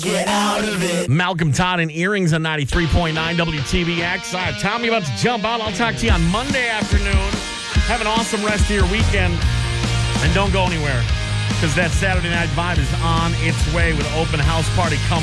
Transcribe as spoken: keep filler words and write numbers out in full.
Get out of it. Malcolm Todd and Earrings on ninety-three point nine W T B X. All right, Tommy about to jump out. I'll talk to you on Monday afternoon. Have an awesome rest of your weekend. And don't go anywhere, because that Saturday Night Vibe is on its way with an open house party coming.